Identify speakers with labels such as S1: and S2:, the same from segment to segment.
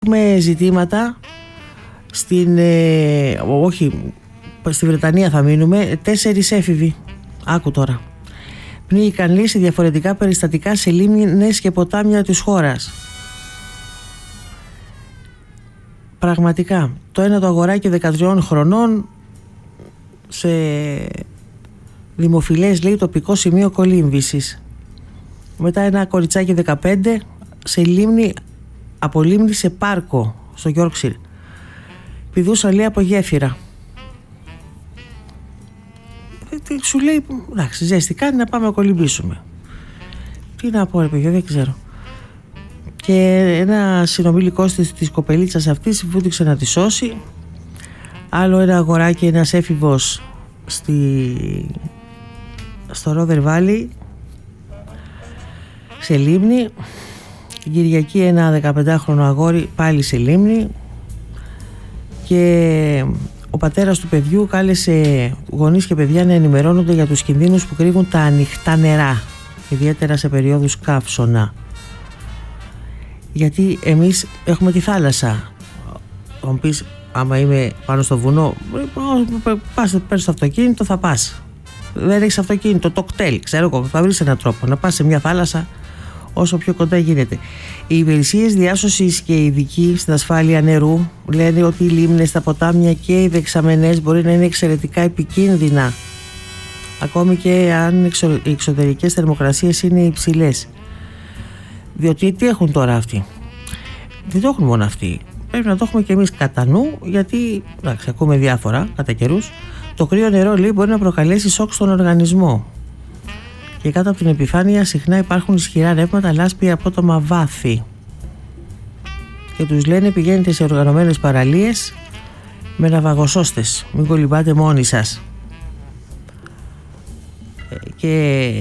S1: Έχουμε ζητήματα στη Βρετανία θα μείνουμε. 4 έφηβοι, άκου τώρα, πνίγηκαν σε διαφορετικά περιστατικά σε λίμνες και ποτάμια της χώρας. Πραγματικά, το ένα το αγοράκι 13 χρονών σε δημοφιλές, λέει, τοπικό σημείο κολύμβησης. Μετά ένα κοριτσάκι 15 σε λίμνη, από λίμνη σε πάρκο στο Yorkshire. Πηδούσαν, λέει, από γέφυρα. Σου λέει, εντάξει, ζέστη κάνει, να πάμε να κολυμπήσουμε. Τι να πω, ρε παιδιά, δεν ξέρω. Και ένα συνομιλικός της κοπελίτσας αυτής βούτυξε να τη σώσει. Άλλο ένα αγοράκι, ένας έφηβος στο Rother Valley σε λίμνη. Την Κυριακή ένα 15χρονο αγόρι πάλι σε λίμνη. Και ο πατέρας του παιδιού κάλεσε γονείς και παιδιά να ενημερώνονται για τους κινδύνους που κρύβουν τα ανοιχτά νερά, ιδιαίτερα σε περίοδους καύσωνα. Γιατί εμείς έχουμε τη θάλασσα. Θα μου πεις, άμα είμαι πάνω στο βουνό, παίρνεις το αυτοκίνητο, θα πας. Δεν έχεις αυτοκίνητο, το κτέλ, ξέρω εγώ, θα βρεις έναν τρόπο να πας σε μια θάλασσα όσο πιο κοντά γίνεται. Οι υπηρεσίες διάσωσης και οι ειδικοί στην ασφάλεια νερού λένε ότι οι λίμνες, τα ποτάμια και οι δεξαμενές μπορεί να είναι εξαιρετικά επικίνδυνα, ακόμη και αν οι εξωτερικές θερμοκρασίες είναι υψηλές. Διότι τι έχουν τώρα αυτοί? Δεν το έχουν μόνο αυτοί. Πρέπει να το έχουμε και εμείς κατά νου, γιατί εντάξει, ακούμε διάφορα κατά καιρούς. Το κρύο νερό, λέει, μπορεί να προκαλέσει σοκ στον οργανισμό. Και κάτω από την επιφάνεια συχνά υπάρχουν ισχυρά ρεύματα, λάσπη, απότομα βάθη. Και τους λένε, πηγαίνετε σε οργανωμένες παραλίες με ναυαγοσώστες, μην κολυμπάτε μόνοι σας. Και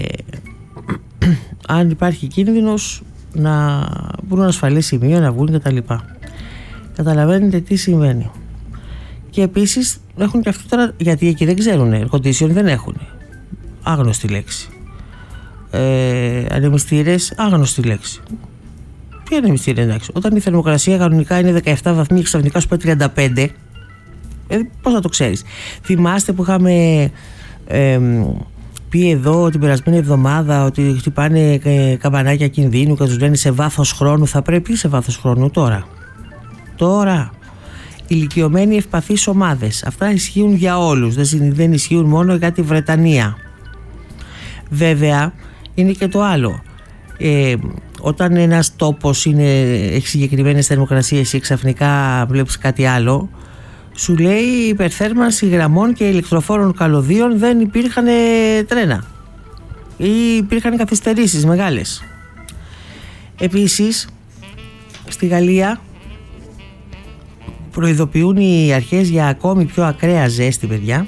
S1: αν υπάρχει κίνδυνος, να βρουν ασφαλές σημείο, να βγουν κτλ. Καταλαβαίνετε τι συμβαίνει. Και επίσης έχουν και αυτοί τώρα, γιατί εκεί δεν ξέρουν, air condition δεν έχουν, άγνωστη λέξη. Ανεμιστήρες, άγνωστη λέξη. Τι ανεμιστήρες, εντάξει? Όταν η θερμοκρασία κανονικά είναι 17 βαθμοί και ξαφνικά σου πάει 35, πώς να το ξέρεις? Θυμάστε που είχαμε πει εδώ την περασμένη εβδομάδα ότι χτυπάνε καμπανάκια κινδύνου και τους λένε σε βάθος χρόνου? Θα πρέπει σε βάθος χρόνου τώρα. Ηλικιωμένοι ευπαθείς ομάδες, αυτά ισχύουν για όλους, δεν ισχύουν μόνο για τη Βρετανία. Βέβαια είναι και το άλλο, όταν ένας τόπος έχει συγκεκριμένες θερμοκρασίες ή ξαφνικά βλέπεις κάτι άλλο, σου λέει υπερθέρμανση γραμμών και ηλεκτροφόρων καλωδίων, δεν υπήρχαν τρένα ή υπήρχαν καθυστερήσεις μεγάλες. Επίσης στη Γαλλία προειδοποιούν οι αρχές για ακόμη πιο ακραία ζέστη, παιδιά.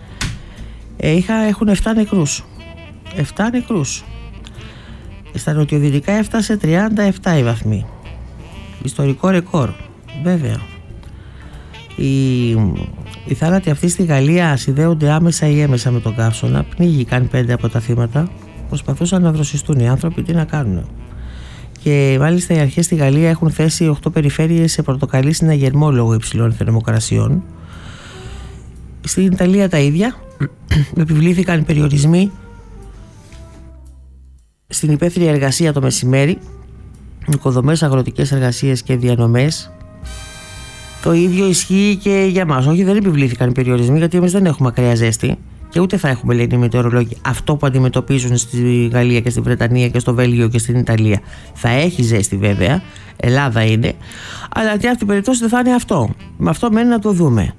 S1: Έχουν 7 νεκρούς. Στα νοτιοδυτικά έφτασε 37 η βαθμή. Ιστορικό ρεκόρ, βέβαια. Οι θάνατοι αυτοί στη Γαλλία συνδέονται άμεσα ή έμεσα με τον καύσωνα. Πνίγηκαν 5 από τα θύματα. Προσπαθούσαν να δροσιστούν οι άνθρωποι, τι να κάνουν. Και μάλιστα οι αρχές στη Γαλλία έχουν θέσει 8 περιφέρειες σε πορτοκαλί συναγερμό λόγω υψηλών θερμοκρασιών. Στην Ιταλία τα ίδια. Επιβλήθηκαν περιορισμοί στην υπαίθρια εργασία το μεσημέρι, οικοδομές, αγροτικές εργασίες και διανομές. Το ίδιο ισχύει και για μας. Όχι, δεν επιβλήθηκαν περιορισμοί, γιατί εμείς δεν έχουμε ακραία ζέστη και ούτε θα έχουμε, λένε οι μετεωρολόγοι, αυτό που αντιμετωπίζουν στη Γαλλία και στη Βρετανία και στο Βέλγιο και στην Ιταλία. Θα έχει ζέστη, βέβαια, Ελλάδα είναι, αλλά για αυτή την περίπτωση δεν θα είναι αυτό. Με αυτό μένει να το δούμε.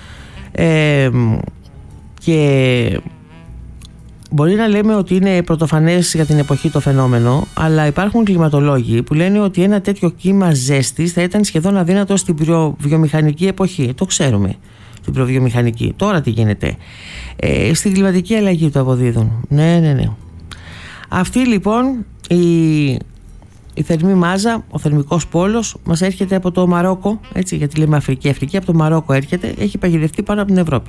S1: Και μπορεί να λέμε ότι είναι πρωτοφανές για την εποχή το φαινόμενο, αλλά υπάρχουν κλιματολόγοι που λένε ότι ένα τέτοιο κύμα ζέστης θα ήταν σχεδόν αδύνατο στην βιομηχανική εποχή. Το ξέρουμε, στην προβιομηχανική. Τώρα τι γίνεται? Στην κλιματική αλλαγή το αποδίδουν. Ναι. Αυτή λοιπόν η θερμή μάζα, ο θερμικός πόλος, μας έρχεται από το Μαρόκο, έτσι, γιατί λέμε Αφρική. Αφρική από το Μαρόκο έρχεται, έχει παγιδευτεί πάνω από την Ευρώπη.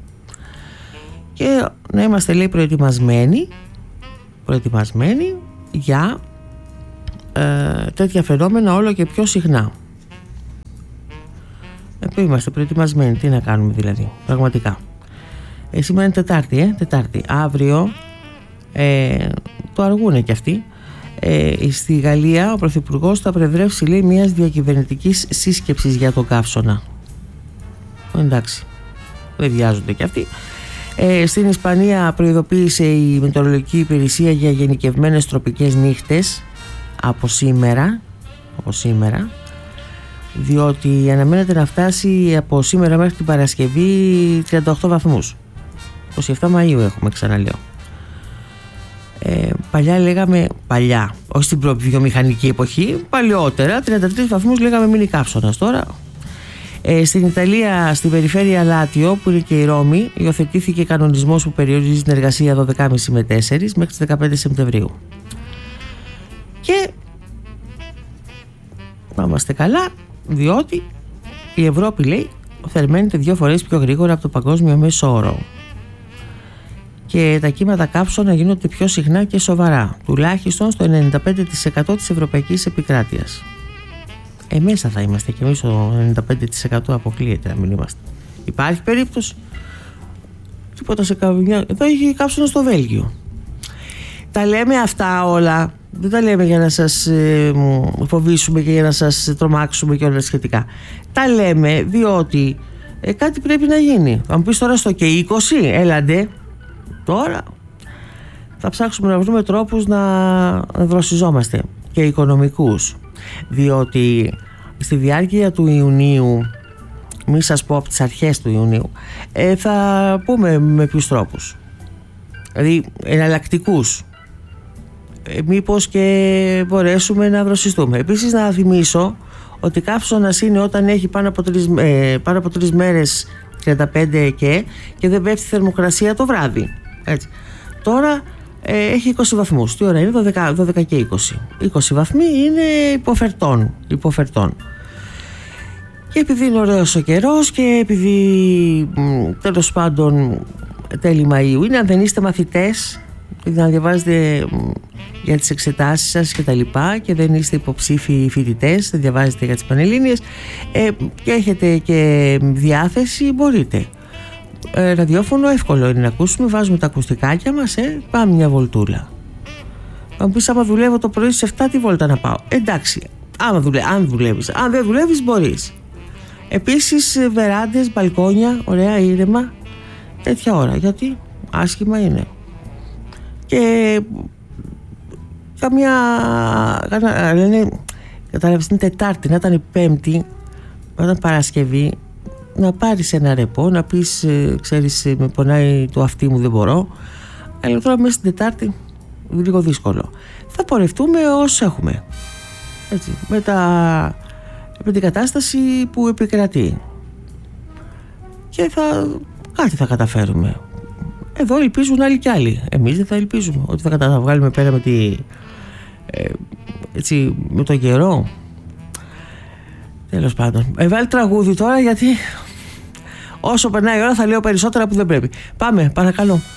S1: Και να είμαστε, λέει, προετοιμασμένοι για τέτοια φαινόμενα όλο και πιο συχνά. είμαστε προετοιμασμένοι. Τι να κάνουμε δηλαδή, πραγματικά. Σήμερα είναι Τετάρτη. Αύριο το αργούνε κι αυτοί. Στη Γαλλία ο Πρωθυπουργός θα προεδρεύσει, λέει, μιας διακυβερνητικής σύσκεψης για τον καύσωνα. Εντάξει, δεν βιάζονται κι αυτοί. Στην Ισπανία προειδοποίησε η Μετεωρολογική Υπηρεσία για γενικευμένες τροπικές νύχτες από σήμερα, διότι αναμένεται να φτάσει από σήμερα μέχρι την Παρασκευή 38 βαθμούς. 27 Μαΐου έχουμε, ξαναλέω. Παλιά λέγαμε, όχι στην βιομηχανική εποχή, παλιότερα 33 βαθμούς λέγαμε μίνι καύσωνας. Τώρα στην Ιταλία, στην περιφέρεια Λάτιο, που είναι και η Ρώμη, υιοθετήθηκε κανονισμός που περιορίζει την εργασία 12.30 με 4 μέχρι τις 15 Σεπτεμβρίου. Και να είμαστε καλά, διότι η Ευρώπη, λέει, θερμαίνεται 2 φορές πιο γρήγορα από το παγκόσμιο μέσο όρο. Και τα κύματα καύσωνα γίνονται πιο συχνά και σοβαρά, τουλάχιστον στο 95% της ευρωπαϊκής επικράτειας. Μέσα θα είμαστε και εμείς, το 95% αποκλείεται να μην είμαστε. Υπάρχει περίπτωση? Τίποτα σε καμιά. Εδώ έχει καύσωνα στο Βέλγιο. Τα λέμε αυτά όλα, δεν τα λέμε για να σας φοβήσουμε και για να σας τρομάξουμε και όλα σχετικά. Τα λέμε διότι κάτι πρέπει να γίνει. Θα μου πεις τώρα στο και 20, έλαντε. Τώρα θα ψάξουμε να βρούμε τρόπους να δροσιζόμαστε και οικονομικούς, διότι στη διάρκεια του Ιουνίου, μη σας πω από τις αρχές του Ιουνίου, θα πούμε με ποιους τρόπους, δηλαδή εναλλακτικούς, μήπως και μπορέσουμε να δροσιστούμε. Επίσης να θυμίσω ότι καύσωνας είναι όταν έχει πάνω από 3 μέρες 35 και δεν πέφτει θερμοκρασία το βράδυ. Έτσι. Τώρα έχει 20 βαθμούς. Τι ώρα είναι? 12 και 20. 20 βαθμοί είναι υποφερτών. Και επειδή είναι ωραίος ο καιρός και επειδή τέλος πάντων τέλη Μαΐου είναι, αν δεν είστε μαθητές, να διαβάζετε για τις εξετάσεις σας και τα λοιπά, και δεν είστε υποψήφιοι φοιτητές, δεν διαβάζετε για τις Πανελλήνιες και έχετε και διάθεση, μπορείτε. Ραδιόφωνο εύκολο είναι να ακούσουμε, βάζουμε τα ακουστικάκια μας, πάμε μια βολτούλα. Θα μου πεις, άμα δουλεύω το πρωί στις 7, τι βόλτα να πάω? Εντάξει, αν δουλεύεις. Αν δεν δουλεύεις, μπορείς. Επίσης βεράντες, μπαλκόνια, ωραία, ήρεμα, τέτοια ώρα, γιατί άσχημα είναι. Και λένε, κατάλαβες, την Τετάρτη, να ήταν η Πέμπτη, να ήταν Παρασκευή, να πάρεις ένα ρεπό, να πεις, ξέρεις, με πονάει το αυτί μου, δεν μπορώ. Αλλά τώρα μέσα στην Τετάρτη λίγο δύσκολο. Θα πορευτούμε όσο έχουμε, έτσι, με την κατάσταση που επικρατεί, και κάτι θα καταφέρουμε. Εδώ ελπίζουν άλλοι κι άλλοι. Εμείς δεν θα ελπίζουμε ότι θα βγάλουμε πέρα με το καιρό. Τέλος πάντων, βάλει τραγούδι τώρα, γιατί όσο περνάει η ώρα θα λέω περισσότερα που δεν πρέπει. Πάμε, παρακαλώ.